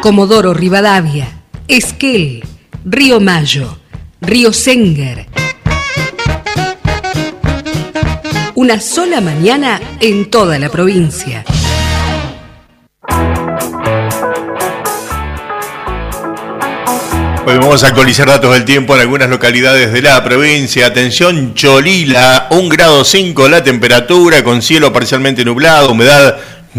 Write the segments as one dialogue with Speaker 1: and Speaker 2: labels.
Speaker 1: Comodoro Rivadavia, Esquel, Río Mayo, Río Senguer. Una sola mañana en toda la provincia.
Speaker 2: Hoy vamos a actualizar datos del tiempo en algunas localidades de la provincia. Atención, Cholila, 1,5 grados la temperatura, con cielo parcialmente nublado, humedad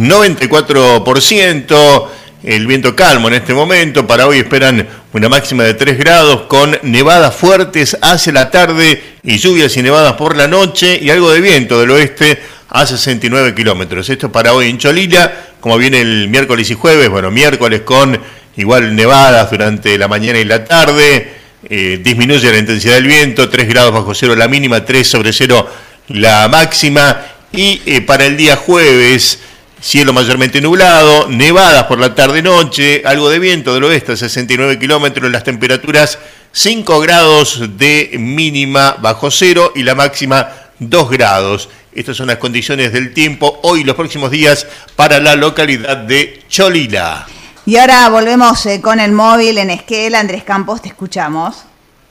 Speaker 2: 94%. El viento calmo en este momento. Para hoy esperan una máxima de 3 grados con nevadas fuertes hacia la tarde y lluvias y nevadas por la noche y algo de viento del oeste a 69 kilómetros. Esto para hoy en Cholila. Como viene el miércoles y jueves, bueno, miércoles con igual nevadas durante la mañana y la tarde, disminuye la intensidad del viento, 3 grados bajo cero la mínima, 3 sobre cero la máxima, y para el día jueves, cielo mayormente nublado, nevadas por la tarde-noche, algo de viento del oeste a 69 kilómetros, las temperaturas 5 grados de mínima bajo cero y la máxima 2 grados. Estas son las condiciones del tiempo hoy y los próximos días para la localidad de Cholila.
Speaker 3: Y ahora volvemos con el móvil en Esquel. Andrés Campos, te escuchamos.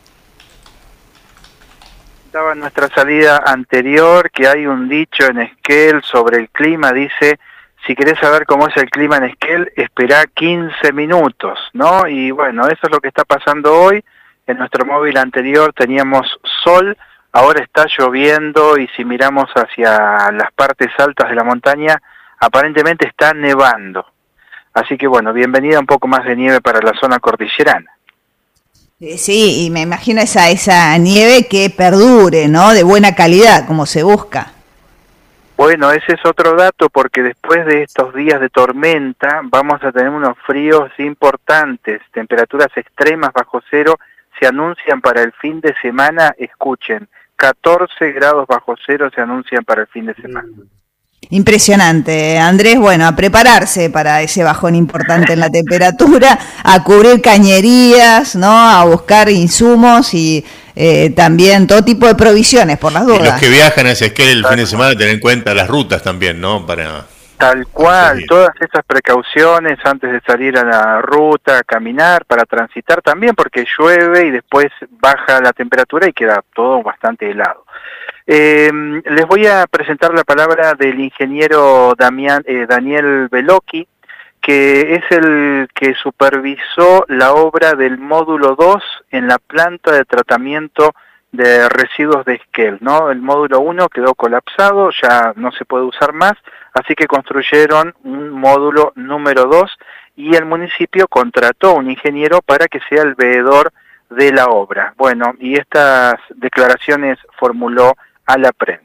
Speaker 4: Estaba en nuestra salida anterior que hay un dicho en Esquel sobre el clima, dice, si querés saber cómo es el clima en Esquel, esperá 15 minutos, ¿no? Y bueno, eso es lo que está pasando hoy. En nuestro móvil anterior teníamos sol, ahora está lloviendo y si miramos hacia las partes altas de la montaña, aparentemente está nevando. Así que bueno, bienvenida un poco más de nieve para la zona cordillerana.
Speaker 3: Sí, y me imagino esa nieve que perdure, ¿no? De buena calidad, como se busca.
Speaker 4: Bueno, ese es otro dato, porque después de estos días de tormenta vamos a tener unos fríos importantes, temperaturas extremas bajo cero, se anuncian para el fin de semana, escuchen, 14 grados bajo cero se anuncian para el fin de semana.
Speaker 3: Impresionante, Andrés. Bueno, a prepararse para ese bajón importante en la temperatura, a cubrir cañerías, ¿no? A buscar insumos y también todo tipo de provisiones, por las dudas.
Speaker 2: Y los que viajan hacia Esquel el fin de semana, tener en cuenta las rutas también, ¿no?
Speaker 4: Tal cual, todas esas precauciones antes de salir a la ruta, a caminar, para transitar también, porque llueve y después baja la temperatura y queda todo bastante helado. Les voy a presentar la palabra del ingeniero Daniel Belocchi, que es el que supervisó la obra del módulo 2 en la planta de tratamiento de residuos de Esquel, ¿no? El módulo 1 quedó colapsado, ya no se puede usar más, así que construyeron un módulo número 2 y el municipio contrató un ingeniero para que sea el veedor de la obra. Bueno, y estas declaraciones formuló a la prensa.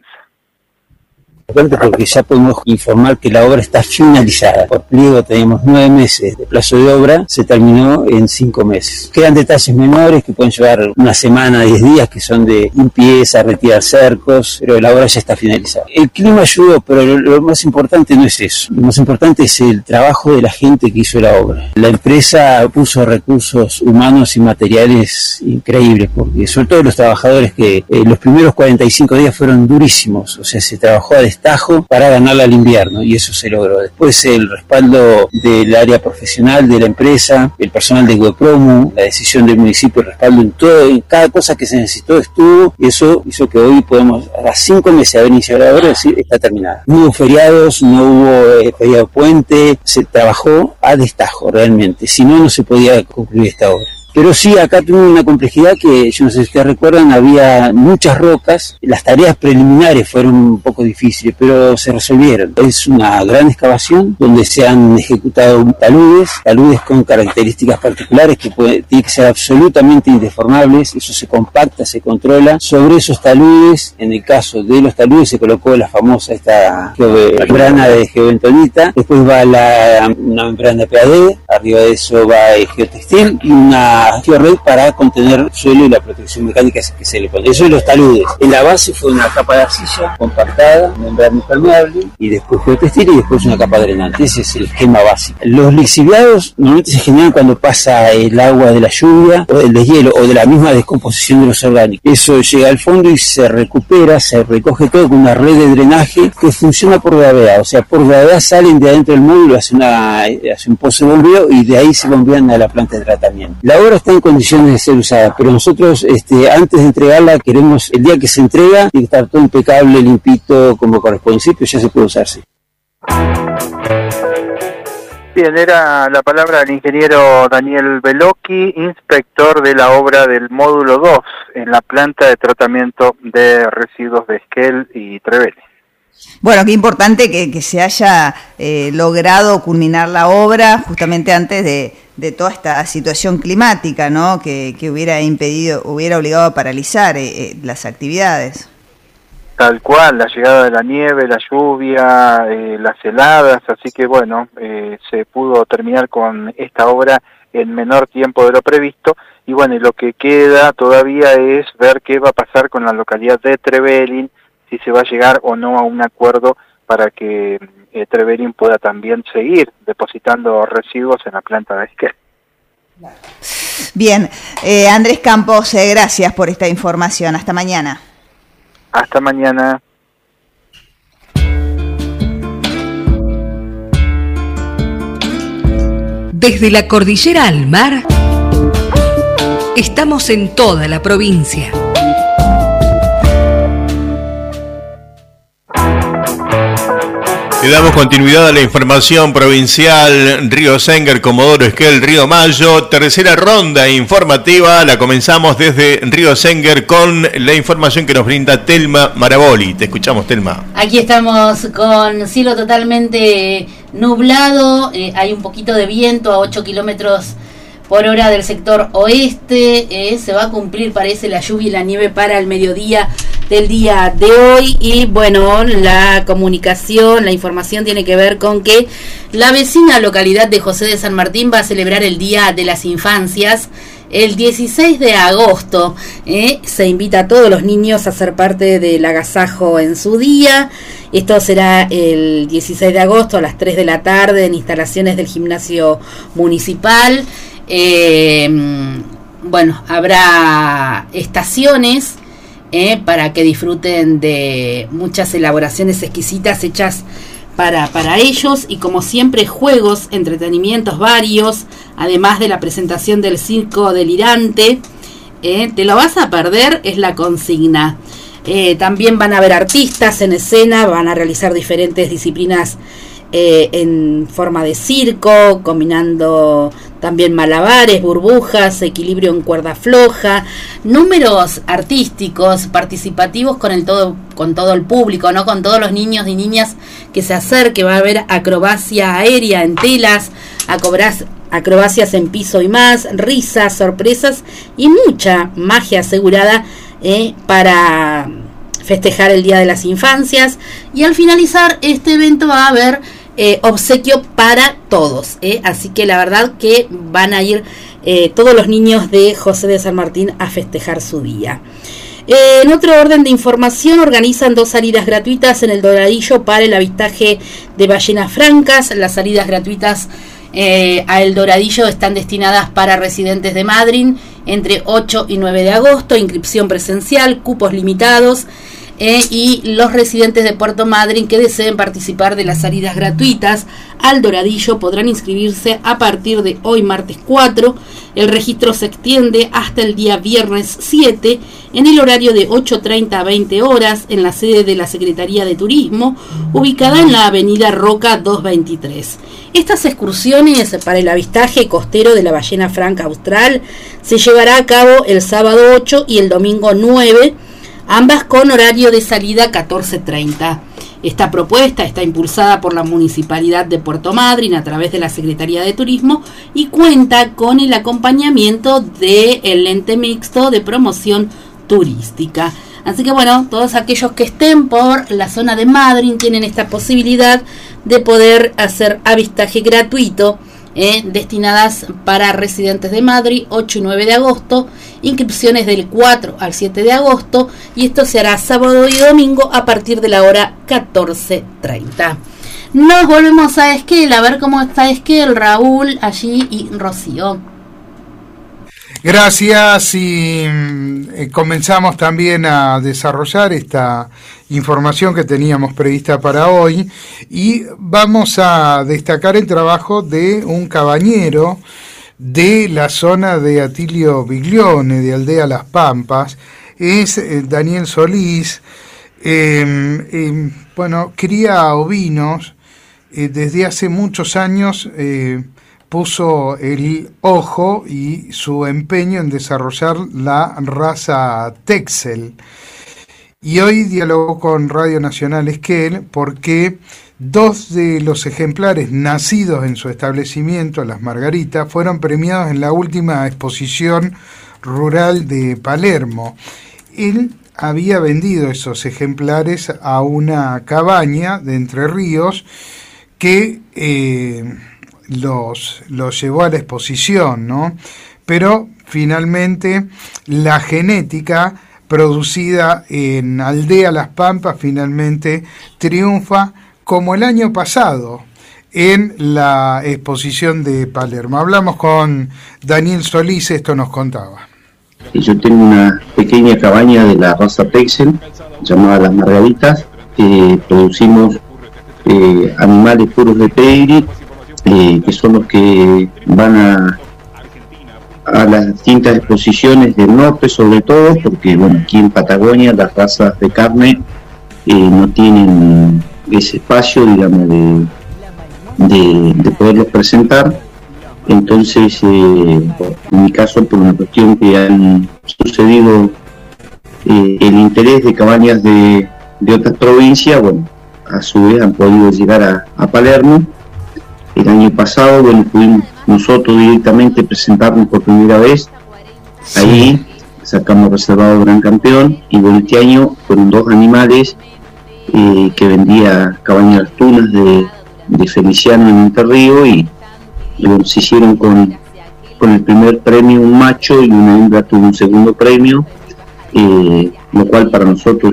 Speaker 5: Porque ya podemos informar que la obra está finalizada. Por pliego teníamos 9 meses de plazo de obra, se terminó en 5 meses. Quedan detalles menores que pueden llevar una semana, 10 días, que son de limpieza, retirar cercos, pero la obra ya está finalizada. El clima ayudó, pero lo más importante no es eso. Lo más importante es el trabajo de la gente que hizo la obra. La empresa puso recursos humanos y materiales increíbles, porque sobre todo los trabajadores que los primeros 45 días fueron durísimos, o sea, se trabajó a destajo para ganarla al invierno y eso se logró. Después el respaldo del área profesional de la empresa, el personal de Huepromu, la decisión del municipio, el respaldo en todo, en cada cosa que se necesitó estuvo, y eso hizo que hoy podemos a 5 meses de haber iniciado la obra decir está terminada. No hubo feriados, no hubo feriado puente, se trabajó a destajo realmente, si no, no se podía concluir esta obra. Pero sí, acá tuvo una complejidad que, yo no sé si ustedes recuerdan, había muchas rocas, las tareas preliminares fueron un poco difíciles, pero se resolvieron. Es una gran excavación donde se han ejecutado taludes con características particulares que tienen que ser absolutamente indeformables, eso se compacta, se controla. Sobre esos taludes, en el caso de los taludes, se colocó la famosa membrana de geobentonita, después va una membrana de PAD, arriba de eso va el geotextil y una red para contener el suelo y la protección mecánica que se le pone. Eso y los taludes. En la base fue una capa de arcilla compactada, membrana impermeable, y después geotextil y después una capa drenante. Ese es el esquema básico. Los lixiviados normalmente se generan cuando pasa el agua de la lluvia o del deshielo o de la misma descomposición de los orgánicos. Eso llega al fondo y se recupera, se recoge todo con una red de drenaje que funciona por gravedad. O sea, por gravedad salen de adentro del módulo, hace un pozo de bombeo río y de ahí se bombean a la planta de tratamiento. La obra está en condiciones de ser usada, pero nosotros antes de entregarla queremos, el día que se entrega, tiene que estar todo impecable, limpito, como corresponde, pero ya se puede usarse.
Speaker 4: Bien, era la palabra del ingeniero Daniel Belocchi, inspector de la obra del módulo 2 en la planta de tratamiento de residuos de Esquel y Trevelin.
Speaker 3: Bueno, qué importante que se haya logrado culminar la obra justamente antes de toda esta situación climática, ¿no? Que hubiera obligado a paralizar las actividades.
Speaker 4: Tal cual, la llegada de la nieve, la lluvia, las heladas, así que bueno, se pudo terminar con esta obra en menor tiempo de lo previsto, y bueno, y lo que queda todavía es ver qué va a pasar con la localidad de Trevelin, si se va a llegar o no a un acuerdo para que Trevelin pueda también seguir depositando residuos en la planta de Esquel.
Speaker 3: Bien, Andrés Campos, gracias por esta información. Hasta mañana.
Speaker 4: Hasta mañana.
Speaker 1: Desde la cordillera al mar, estamos en toda la provincia.
Speaker 2: Le damos continuidad a la información provincial. Río Senguer, Comodoro Esquel, Río Mayo. Tercera ronda informativa. La comenzamos desde Río Senguer con la información que nos brinda Telma Maraboli. Te escuchamos, Telma.
Speaker 6: Aquí estamos con cielo totalmente nublado. Hay un poquito de viento a 8 kilómetros por hora del sector oeste. Se va a cumplir, parece, la lluvia y la nieve para el mediodía del día de hoy. Y bueno, la comunicación, la información tiene que ver con que la vecina localidad de José de San Martín va a celebrar el Día de las Infancias el 16 de agosto. Se invita a todos los niños a ser parte del agasajo en su día. Esto será el 16 de agosto a las 3 de la tarde en instalaciones del gimnasio municipal. Bueno, habrá estaciones para que disfruten de muchas elaboraciones exquisitas hechas para ellos, y como siempre juegos, entretenimientos varios, además de la presentación del circo delirante. Te lo vas a perder, es la consigna. También van a haber artistas en escena, van a realizar diferentes disciplinas en forma de circo, combinando también malabares, burbujas, equilibrio en cuerda floja, números artísticos, participativos con todo el público, ¿no? Con todos los niños y niñas que se acerquen. Va a haber acrobacia aérea en telas, acrobacias en piso y más, risas, sorpresas y mucha magia asegurada para festejar el Día de las Infancias. Y al finalizar este evento va a haber obsequio para todos, así que la verdad que van a ir todos los niños de José de San Martín a festejar su día. En otro orden de información, organizan 2 salidas gratuitas en el Doradillo para el avistaje de ballenas francas. Las salidas gratuitas a El Doradillo están destinadas para residentes de Madryn entre 8 y 9 de agosto, inscripción presencial, cupos limitados. Y los residentes de Puerto Madryn que deseen participar de las salidas gratuitas al Doradillo podrán inscribirse a partir de hoy, martes 4. El registro se extiende hasta el día viernes 7 en el horario de 8:30 a 20 horas en la sede de la Secretaría de Turismo, ubicada en la avenida Roca 223. Estas excursiones para el avistaje costero de la ballena franca austral se llevará a cabo el sábado 8 y el domingo 9, ambas con horario de salida 14:30. Esta propuesta está impulsada por la Municipalidad de Puerto Madryn a través de la Secretaría de Turismo y cuenta con el acompañamiento del ente mixto de promoción turística. Así que bueno, todos aquellos que estén por la zona de Madryn tienen esta posibilidad de poder hacer avistaje gratuito destinadas para residentes de Madryn, 8 y 9 de agosto, inscripciones del 4 al 7 de agosto, y esto se hará sábado y domingo a partir de la hora 14:30. Nos volvemos a Esquel, a ver cómo está Esquel, Raúl allí y Rocío.
Speaker 7: Gracias, y comenzamos también a desarrollar esta información que teníamos prevista para hoy, y vamos a destacar el trabajo de un cabañero de la zona de Atilio Biglione, de Aldea Las Pampas. Es Daniel Solís. Bueno, cría ovinos, desde hace muchos años puso el ojo y su empeño en desarrollar la raza Texel. Y hoy dialogó con Radio Nacional Esquel porque 2 de los ejemplares nacidos en su establecimiento, Las Margaritas, fueron premiados en la última exposición rural de Palermo. Él había vendido esos ejemplares a una cabaña de Entre Ríos que los llevó a la exposición, ¿no? Pero finalmente la genética producida en Aldea Las Pampas finalmente triunfa, como el año pasado en la exposición de Palermo. Hablamos con Daniel Solís, esto nos contaba.
Speaker 5: Yo tengo una pequeña cabaña de la raza Texel llamada Las Margaritas. Producimos animales puros de pedigree, que son los que van a las distintas exposiciones del norte, sobre todo porque bueno, aquí en Patagonia las razas de carne no tienen ese espacio, digamos, de poderlos presentar. Entonces, en mi caso, por una cuestión que han sucedido el interés de cabañas de otras provincias, bueno, a su vez han podido llegar a Palermo. El año pasado, bueno, pudimos nosotros directamente presentarnos por primera vez. Sí. Ahí sacamos reservado Gran Campeón, y bueno, este año fueron 2 animales que vendía Cabaña Las Tunas de Feliciano en Entre Ríos, y bueno, se hicieron con el primer premio un macho y una hembra tuvo un segundo premio, lo cual para nosotros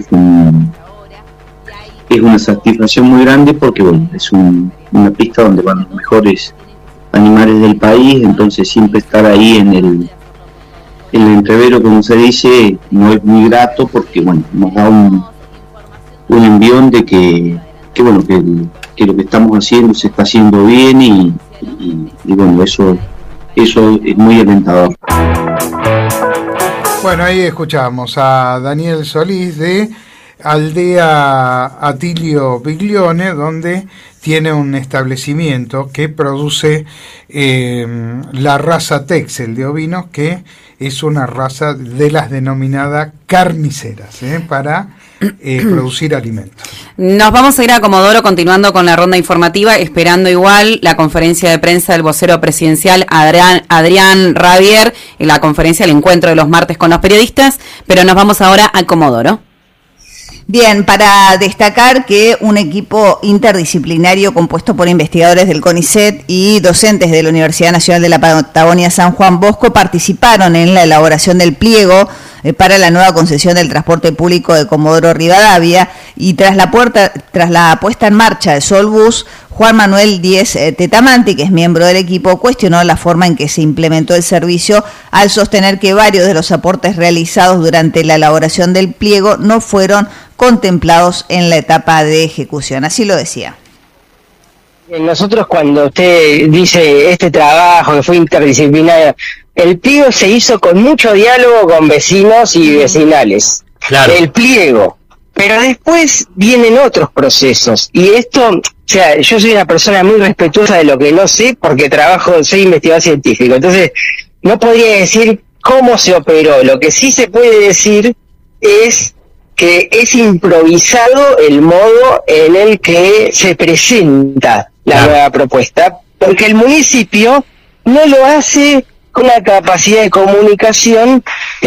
Speaker 5: es una satisfacción muy grande, porque bueno, es una pista donde van los mejores animales del país. Entonces siempre estar ahí en el entrevero, como se dice, no es muy grato, porque bueno, nos da un envión de que bueno, que lo que estamos haciendo se está haciendo bien, y bueno, eso es muy alentador.
Speaker 7: Bueno, ahí escuchamos a Daniel Solís de Aldea Atilio Biglione, donde tiene un establecimiento que produce la raza Texel de ovinos, que es una raza de las denominadas carniceras, para producir alimentos.
Speaker 8: Nos vamos a ir a Comodoro continuando con la ronda informativa, esperando igual la conferencia de prensa del vocero presidencial Adrián Rabier, en la conferencia, el encuentro de los martes con los periodistas, pero nos vamos ahora a Comodoro.
Speaker 3: Bien, para destacar que un equipo interdisciplinario compuesto por investigadores del CONICET y docentes de la Universidad Nacional de la Patagonia San Juan Bosco participaron en la elaboración del pliego para la nueva concesión del transporte público de Comodoro Rivadavia, y tras la puesta en marcha de Solbus, Juan Manuel Díez Tetamanti, que es miembro del equipo, cuestionó la forma en que se implementó el servicio, al sostener que varios de los aportes realizados durante la elaboración del pliego no fueron contemplados en la etapa de ejecución. Así lo decía.
Speaker 9: Nosotros, cuando usted dice este trabajo que fue interdisciplinario, el pliego se hizo con mucho diálogo con vecinos y vecinales. Claro. El pliego. Pero después vienen otros procesos. Y esto, o sea, yo soy una persona muy respetuosa de lo que no sé, porque soy investigador científico. Entonces, no podría decir cómo se operó. Lo que sí se puede decir es que es improvisado el modo en el que se presenta la nueva propuesta, porque el municipio no lo hace con una capacidad de comunicación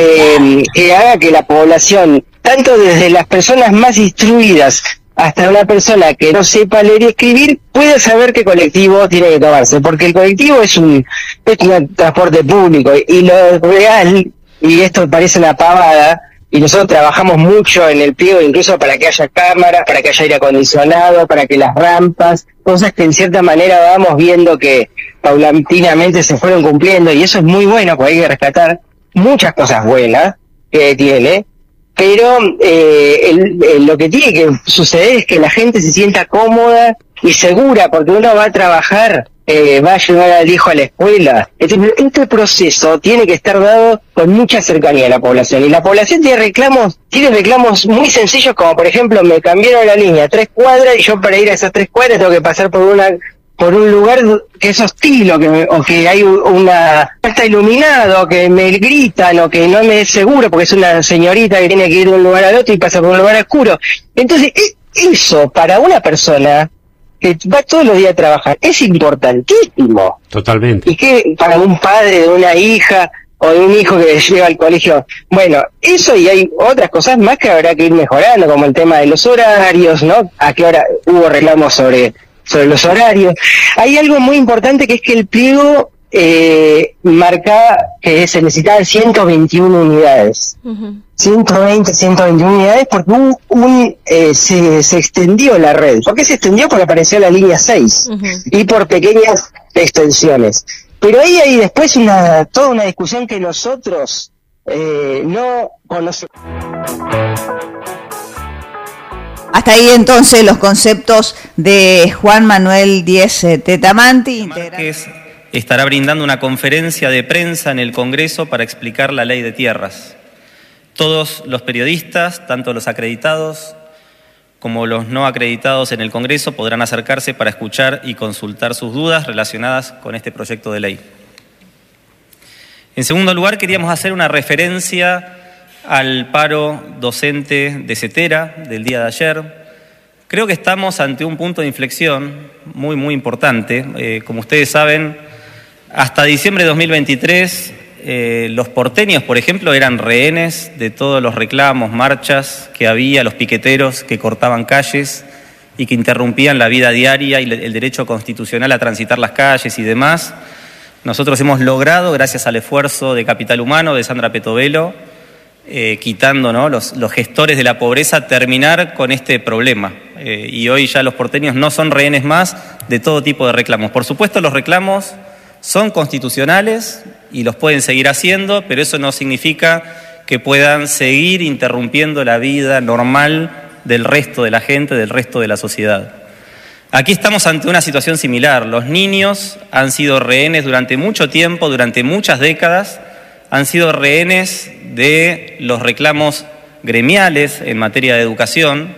Speaker 9: que haga que la población, tanto desde las personas más instruidas hasta una persona que no sepa leer y escribir, pueda saber qué colectivo tiene que tomarse, porque el colectivo es un transporte público, y lo real, y esto parece una pavada, y nosotros trabajamos mucho en el pliego, incluso para que haya cámaras, para que haya aire acondicionado, para que las rampas, cosas que en cierta manera vamos viendo que paulatinamente se fueron cumpliendo, y eso es muy bueno, porque hay que rescatar. muchas cosas buenas que tiene, pero lo que tiene que suceder es que la gente se sienta cómoda y segura, porque uno va a trabajar, va a llevar al hijo a la escuela. Este proceso tiene que estar dado con mucha cercanía a la población, y la población tiene reclamos muy sencillos, como por ejemplo, me cambiaron la línea 3 cuadras y yo para ir a esas 3 cuadras tengo que pasar por un lugar que es hostil, o que hay está iluminado, que me gritan, o que no me es seguro porque es una señorita que tiene que ir de un lugar al otro y pasa por un lugar oscuro. Entonces, eso para una persona que va todos los días a trabajar es importantísimo.
Speaker 10: Totalmente.
Speaker 9: Y que para un padre de una hija o de un hijo que lleva al colegio, bueno, eso, y hay otras cosas más que habrá que ir mejorando, como el tema de los horarios, ¿no? A qué hora hubo reclamos sobre los horarios. Hay algo muy importante, que es que el pliego marca que se necesitaban 121 unidades. 121 unidades, porque se extendió la red. ¿Por qué se extendió? Porque apareció la línea 6 y por pequeñas extensiones. Pero ahí hay después toda una discusión que nosotros no conocemos.
Speaker 3: Hasta ahí entonces los conceptos de Juan Manuel Díez Tetamanti.
Speaker 11: Márquez estará brindando una conferencia de prensa en el Congreso para explicar la ley de tierras. Todos los periodistas, tanto los acreditados como los no acreditados en el Congreso, podrán acercarse para escuchar y consultar sus dudas relacionadas con este proyecto de ley. En segundo lugar, queríamos hacer una referencia al paro docente de CETERA del día de ayer. Creo que estamos ante un punto de inflexión muy, muy importante. Como ustedes saben, hasta diciembre de 2023, los porteños, por ejemplo, eran rehenes de todos los reclamos, marchas que había, los piqueteros que cortaban calles y que interrumpían la vida diaria y el derecho constitucional a transitar las calles y demás. Nosotros hemos logrado, gracias al esfuerzo de Capital Humano, de Sandra Petovelo, quitando, ¿no?, los gestores de la pobreza, terminar con este problema. Y hoy ya los porteños no son rehenes más de todo tipo de reclamos. Por supuesto, los reclamos son constitucionales y los pueden seguir haciendo, pero eso no significa que puedan seguir interrumpiendo la vida normal del resto de la gente, del resto de la sociedad. Aquí estamos ante una situación similar. Los niños han sido rehenes durante mucho tiempo, durante muchas décadas, han sido rehenes de los reclamos gremiales en materia de educación.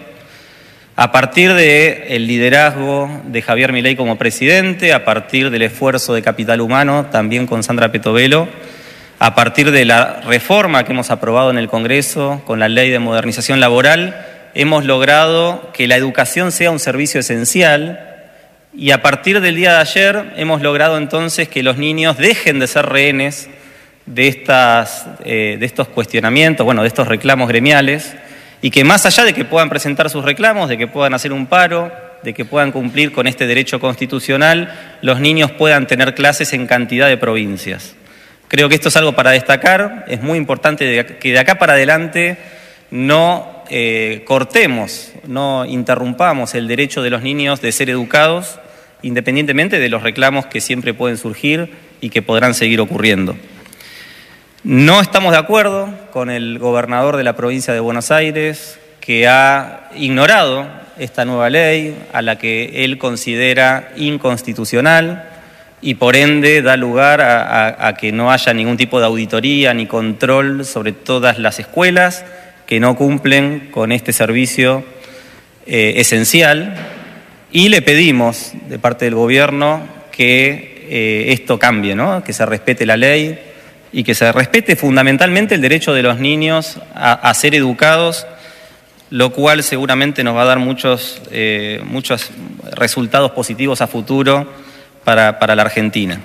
Speaker 11: A partir del liderazgo de Javier Milei como presidente, a partir del esfuerzo de Capital Humano, también con Sandra Petovelo, a partir de la reforma que hemos aprobado en el Congreso con la Ley de Modernización Laboral, hemos logrado que la educación sea un servicio esencial, y a partir del día de ayer hemos logrado entonces que los niños dejen de ser rehenes de estos cuestionamientos, de estos reclamos gremiales, y que más allá de que puedan presentar sus reclamos, de que puedan hacer un paro, de que puedan cumplir con este derecho constitucional, los niños puedan tener clases en cantidad de provincias. Creo que esto es algo para destacar. Es muy importante que de acá para adelante no cortemos, no interrumpamos el derecho de los niños de ser educados, independientemente de los reclamos que siempre pueden surgir y que podrán seguir ocurriendo. No estamos de acuerdo con el gobernador de la provincia de Buenos Aires, que ha ignorado esta nueva ley, a la que él considera inconstitucional, y por ende da lugar a que no haya ningún tipo de auditoría ni control sobre todas las escuelas que no cumplen con este servicio esencial. Y le pedimos de parte del gobierno que esto cambie, ¿no?, que se respete la ley y que se respete fundamentalmente el derecho de los niños a ser educados, lo cual seguramente nos va a dar muchos resultados positivos a futuro para la Argentina.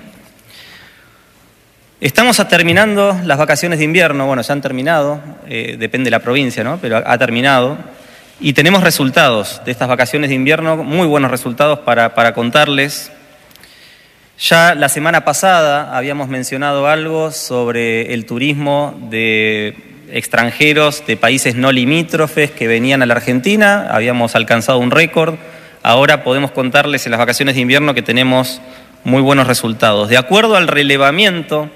Speaker 11: Estamos terminando las vacaciones de invierno. Ya han terminado, depende de la provincia, ¿no?, pero ha terminado, y tenemos resultados de estas vacaciones de invierno, muy buenos resultados para contarles. Ya la semana pasada habíamos mencionado algo sobre el turismo de extranjeros de países no limítrofes que venían a la Argentina. Habíamos alcanzado un récord. Ahora podemos contarles en las vacaciones de invierno que tenemos muy buenos resultados. De acuerdo al relevamiento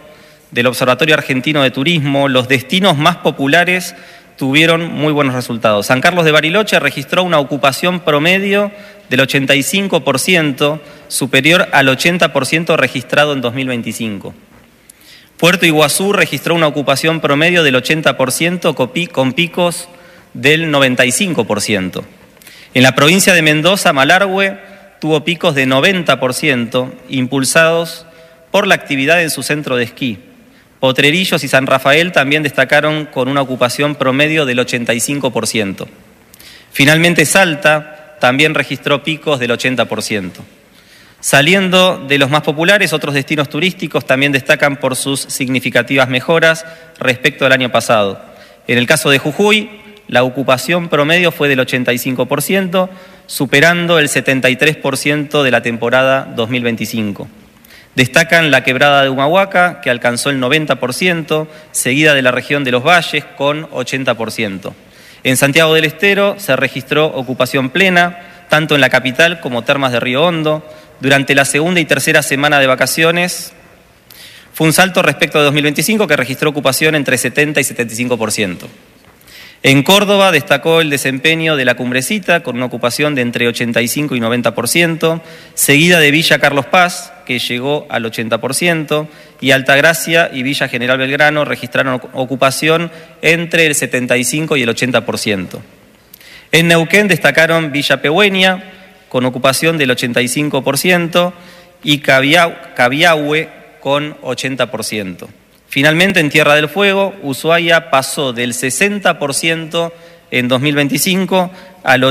Speaker 11: del Observatorio Argentino de Turismo, los destinos más populares tuvieron muy buenos resultados. San Carlos de Bariloche registró una ocupación promedio del 85%, superior al 80% registrado en 2025. Puerto Iguazú registró una ocupación promedio del 80% con picos del 95%. En la provincia de Mendoza, Malargüe tuvo picos de 90%, impulsados por la actividad en su centro de esquí. Potrerillos y San Rafael también destacaron con una ocupación promedio del 85%. Finalmente, Salta también registró picos del 80%. Saliendo de los más populares, otros destinos turísticos también destacan por sus significativas mejoras respecto al año pasado. En el caso de Jujuy, la ocupación promedio fue del 85%, superando el 73% de la temporada 2025. Destacan la quebrada de Humahuaca, que alcanzó el 90%, seguida de la región de los Valles, con 80%. En Santiago del Estero se registró ocupación plena, tanto en la capital como Termas de Río Hondo. Durante la segunda y tercera semana de vacaciones fue un salto respecto de 2025, que registró ocupación entre 70 y 75%. En Córdoba destacó el desempeño de la Cumbrecita, con una ocupación de entre 85 y 90%, seguida de Villa Carlos Paz, que llegó al 80%, y Altagracia y Villa General Belgrano registraron ocupación entre el 75 y el 80%. En Neuquén destacaron Villa Pehuen, con ocupación del 85%, y Cabiahue con 80%. Finalmente, en Tierra del Fuego, Ushuaia pasó del 60% en 2025 al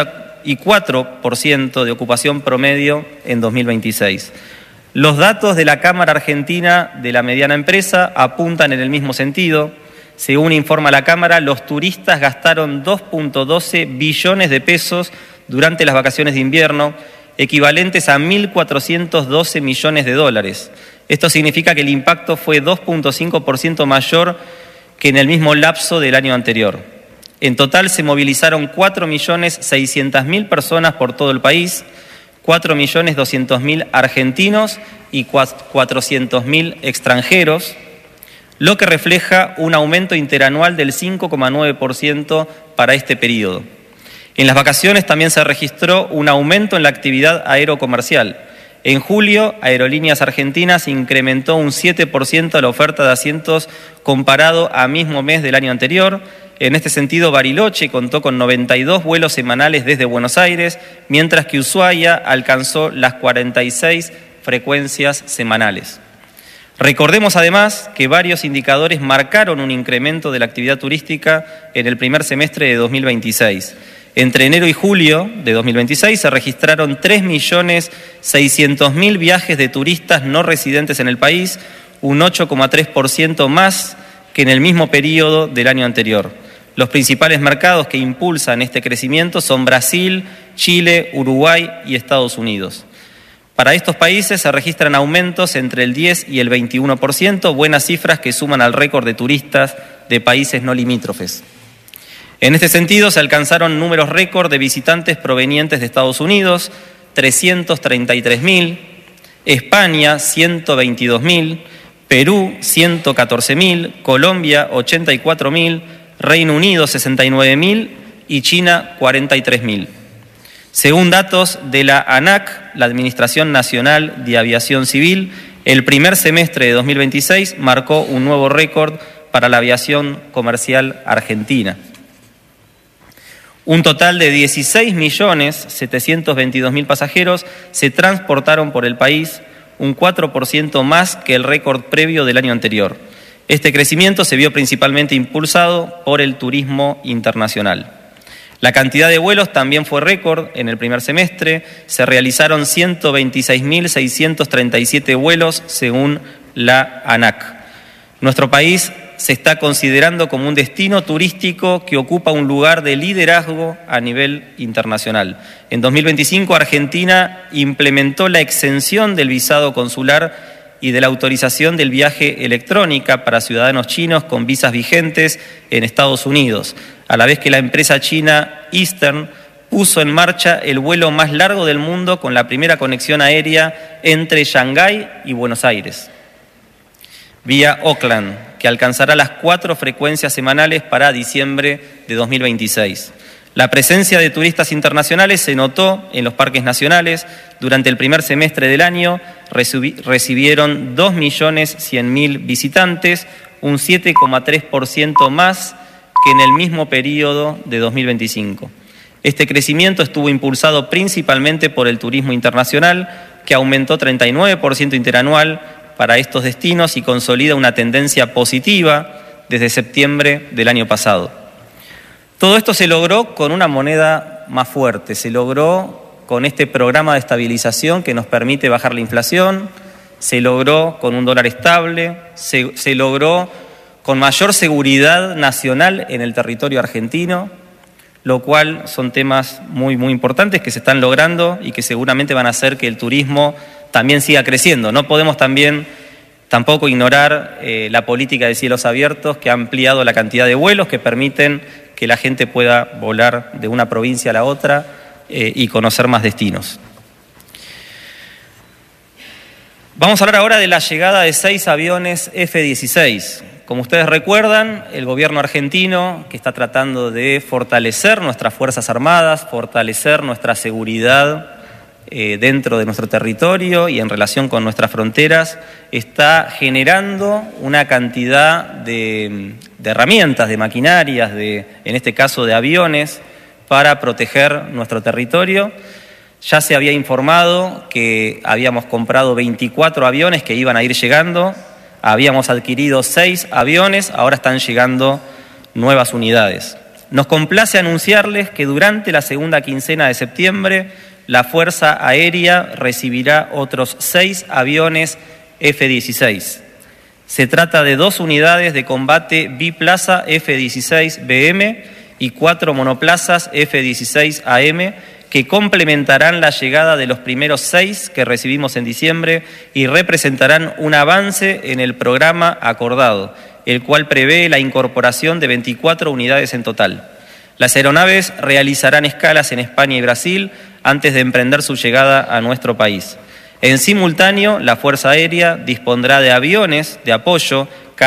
Speaker 11: 84% de ocupación promedio en 2026. Los datos de la Cámara Argentina de la Mediana Empresa apuntan en el mismo sentido. Según informa la Cámara, los turistas gastaron 2.12 billones de pesos durante las vacaciones de invierno, equivalentes a 1.412 millones de dólares. Esto significa que el impacto fue 2.5% mayor que en el mismo lapso del año anterior. En total se movilizaron 4.600.000 personas por todo el país, 4.200.000 argentinos y 400.000 extranjeros, lo que refleja un aumento interanual del 5,9% para este periodo. En las vacaciones también se registró un aumento en la actividad aerocomercial. En julio, Aerolíneas Argentinas incrementó un 7% la oferta de asientos comparado a mismo mes del año anterior. En este sentido, Bariloche contó con 92 vuelos semanales desde Buenos Aires, mientras que Ushuaia alcanzó las 46 frecuencias semanales. Recordemos además que varios indicadores marcaron un incremento de la actividad turística en el primer semestre de 2026. Entre enero y julio de 2026 se registraron 3.600.000 viajes de turistas no residentes en el país, un 8,3% más que en el mismo periodo del año anterior. Los principales mercados que impulsan este crecimiento son Brasil, Chile, Uruguay y Estados Unidos. Para estos países se registran aumentos entre el 10 y el 21%, buenas cifras que suman al récord de turistas de países no limítrofes. En este sentido, se alcanzaron números récord de visitantes provenientes de Estados Unidos, 333.000, España, 122.000, Perú, 114.000, Colombia, 84.000, Reino Unido, 69.000 y China, 43.000. Según datos de la ANAC, la Administración Nacional de Aviación Civil, el primer semestre de 2026 marcó un nuevo récord para la aviación comercial argentina. Un total de 16.722.000 pasajeros se transportaron por el país, un 4% más que el récord previo del año anterior. Este crecimiento se vio principalmente impulsado por el turismo internacional. La cantidad de vuelos también fue récord en el primer semestre. Se realizaron 126.637 vuelos según la ANAC. Nuestro país se está considerando como un destino turístico que ocupa un lugar de liderazgo a nivel internacional. En 2025, Argentina implementó la exención del visado consular y de la autorización del viaje electrónica para ciudadanos chinos con visas vigentes en Estados Unidos, a la vez que la empresa china Eastern puso en marcha el vuelo más largo del mundo con la primera conexión aérea entre Shanghái y Buenos Aires. vía Auckland, que alcanzará las 4 frecuencias semanales para diciembre de 2026. La presencia de turistas internacionales se notó en los parques nacionales. Durante el primer semestre del año recibieron 2.100.000 visitantes, un 7,3% más que en el mismo periodo de 2025. Este crecimiento estuvo impulsado principalmente por el turismo internacional, que aumentó 39% interanual para estos destinos y consolida una tendencia positiva desde septiembre del año pasado. Todo esto se logró con una moneda más fuerte, se logró con este programa de estabilización que nos permite bajar la inflación, se logró con un dólar estable, se logró con mayor seguridad nacional en el territorio argentino, lo cual son temas muy, muy importantes que se están logrando y que seguramente van a hacer que el turismo también siga creciendo. No podemos tampoco ignorar la política de cielos abiertos, que ha ampliado la cantidad de vuelos que permiten que la gente pueda volar de una provincia a la otra y conocer más destinos. Vamos a hablar ahora de la llegada de 6 aviones F-16. Como ustedes recuerdan, el gobierno argentino, que está tratando de fortalecer nuestras Fuerzas Armadas, fortalecer nuestra seguridad dentro de nuestro territorio y en relación con nuestras fronteras, está generando una cantidad de herramientas, de maquinarias, en este caso de aviones, para proteger nuestro territorio. Ya se había informado que habíamos comprado 24 aviones que iban a ir llegando, habíamos adquirido 6 aviones, ahora están llegando nuevas unidades. Nos complace anunciarles que durante la segunda quincena de septiembre la Fuerza Aérea recibirá otros 6 aviones F-16. Se trata de 2 unidades de combate biplaza F-16BM y 4 monoplazas F-16AM que complementarán la llegada de los primeros 6 que recibimos en diciembre y representarán un avance en el programa acordado, el cual prevé la incorporación de 24 unidades en total. Las aeronaves realizarán escalas en España y Brasil antes de emprender su llegada a nuestro país. En simultáneo, la Fuerza Aérea dispondrá de aviones de apoyo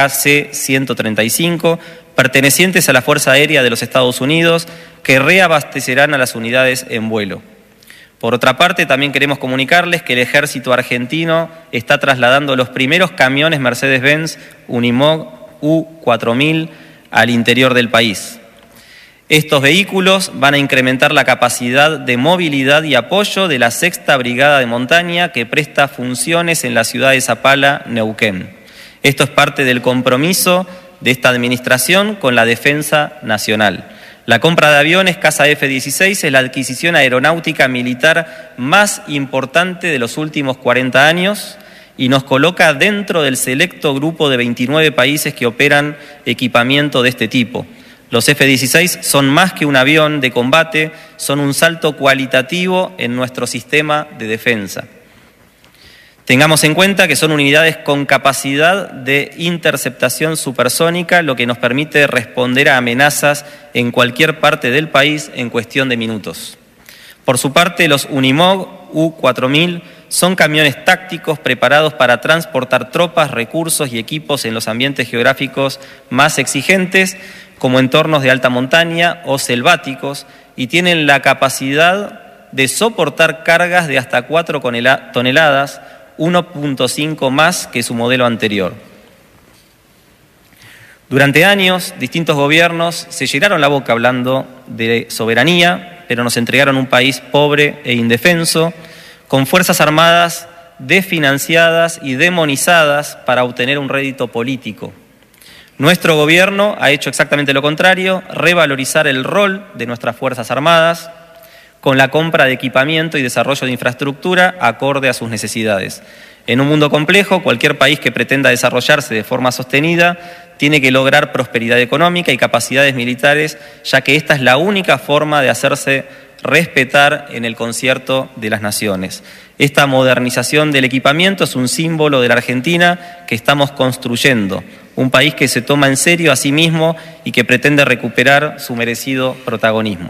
Speaker 11: KC-135 pertenecientes a la Fuerza Aérea de los Estados Unidos que reabastecerán a las unidades en vuelo. Por otra parte, también queremos comunicarles que el Ejército argentino está trasladando los primeros camiones Mercedes-Benz Unimog U4000 al interior del país. Estos vehículos van a incrementar la capacidad de movilidad y apoyo de la 6ª Brigada de Montaña que presta funciones en la ciudad de Zapala, Neuquén. Esto es parte del compromiso de esta administración con la defensa nacional. La compra de aviones Casa F-16 es la adquisición aeronáutica militar más importante de los últimos 40 años y nos coloca dentro del selecto grupo de 29 países que operan equipamiento de este tipo. Los F-16 son más que un avión de combate, son un salto cualitativo en nuestro sistema de defensa. Tengamos en cuenta que son unidades con capacidad de interceptación supersónica, lo que nos permite responder a amenazas en cualquier parte del país en cuestión de minutos. Por su parte, los Unimog U4000 son camiones tácticos preparados para transportar tropas, recursos y equipos en los ambientes geográficos más exigentes, como entornos de alta montaña o selváticos, y tienen la capacidad de soportar cargas de hasta 4 toneladas, 1.5 más que su modelo anterior. Durante años, distintos gobiernos se llenaron la boca hablando de soberanía, pero nos entregaron un país pobre e indefenso, con fuerzas armadas desfinanciadas y demonizadas para obtener un rédito político. Nuestro gobierno ha hecho exactamente lo contrario, revalorizar el rol de nuestras Fuerzas Armadas con la compra de equipamiento y desarrollo de infraestructura acorde a sus necesidades. En un mundo complejo, cualquier país que pretenda desarrollarse de forma sostenida tiene que lograr prosperidad económica y capacidades militares, ya que esta es la única forma de hacerse respetar en el concierto de las naciones. Esta modernización del equipamiento es un símbolo de la Argentina que estamos construyendo, un país que se toma en serio a sí mismo y que pretende recuperar su merecido protagonismo.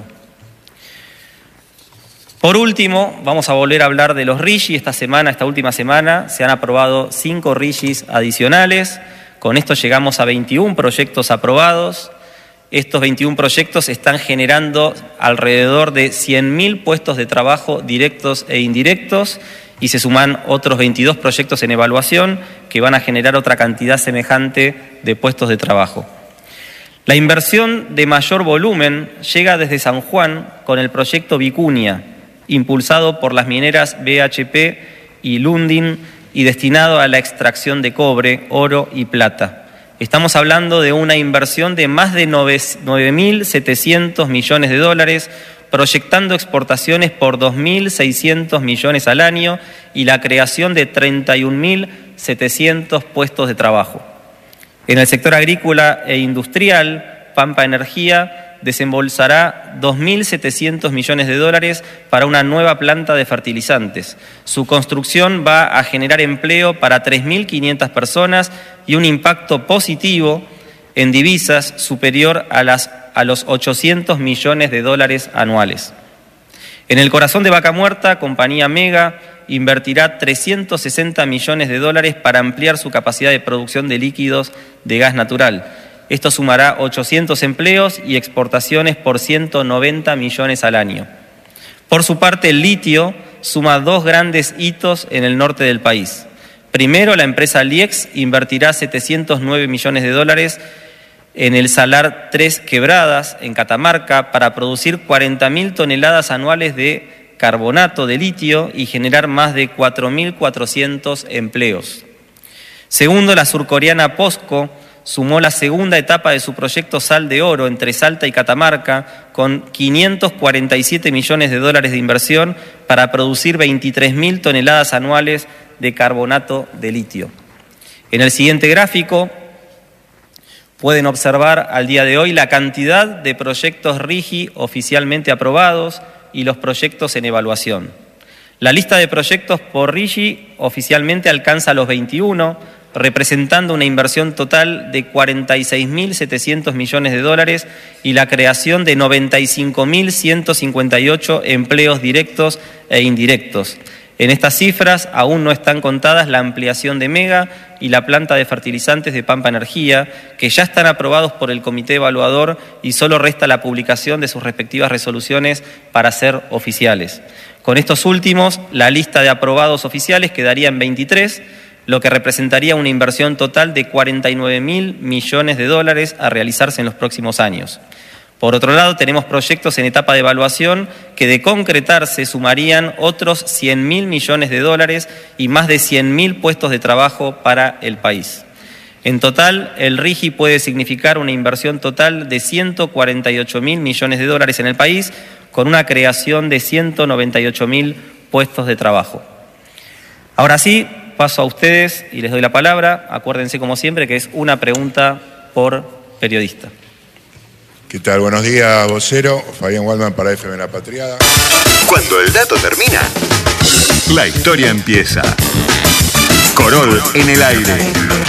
Speaker 11: Por último, vamos a volver a hablar de los RIGI. Esta última semana, se han aprobado 5 RIGIs adicionales. Con esto llegamos a 21 proyectos aprobados. Estos 21 proyectos están generando alrededor de 100.000 puestos de trabajo directos e indirectos, y se suman otros 22 proyectos en evaluación que van a generar otra cantidad semejante de puestos de trabajo. La inversión de mayor volumen llega desde San Juan con el proyecto Vicuña, impulsado por las mineras BHP y Lundin y destinado a la extracción de cobre, oro y plata. Estamos hablando de una inversión de más de 9.700 millones de dólares, proyectando exportaciones por 2.600 millones al año y la creación de 31.700 puestos de trabajo. En el sector agrícola e industrial, Pampa Energía desembolsará 2.700 millones de dólares para una nueva planta de fertilizantes. Su construcción va a generar empleo para 3.500 personas y un impacto positivo en divisas superior a los 800 millones de dólares anuales. En el corazón de Vaca Muerta, Compañía Mega invertirá 360 millones de dólares para ampliar su capacidad de producción de líquidos de gas natural. Esto sumará 800 empleos y exportaciones por 190 millones al año. Por su parte, el litio suma 2 grandes hitos en el norte del país. Primero, la empresa Liex invertirá 709 millones de dólares en el Salar 3 Quebradas, en Catamarca, para producir 40.000 toneladas anuales de carbonato de litio y generar más de 4.400 empleos. Segundo, la surcoreana POSCO sumó la segunda etapa de su proyecto Sal de Oro entre Salta y Catamarca con 547 millones de dólares de inversión para producir 23.000 toneladas anuales de carbonato de litio. En el siguiente gráfico pueden observar al día de hoy la cantidad de proyectos RIGI oficialmente aprobados y los proyectos en evaluación. La lista de proyectos por RIGI oficialmente alcanza los 21, representando una inversión total de 46.700 millones de dólares y la creación de 95.158 empleos directos e indirectos. En estas cifras aún no están contadas la ampliación de Mega y la planta de fertilizantes de Pampa Energía, que ya están aprobados por el comité evaluador y solo resta la publicación de sus respectivas resoluciones para ser oficiales. Con estos últimos, la lista de aprobados oficiales quedaría en 23, lo que representaría una inversión total de 49.000 millones de dólares a realizarse en los próximos años. Por otro lado, tenemos proyectos en etapa de evaluación que, de concretarse, sumarían otros 100.000 millones de dólares y más de 100.000 puestos de trabajo para el país. En total, el RIGI puede significar una inversión total de 148.000 millones de dólares en el país, con una creación de 198.000 puestos de trabajo. Ahora sí, paso a ustedes y les doy la palabra. Acuérdense, como siempre, que es una pregunta por periodista.
Speaker 10: ¿Qué tal? Buenos días, vocero. Fabián Waldman para FM La Patriada.
Speaker 12: Cuando el dato termina, la historia empieza. Corol en el aire.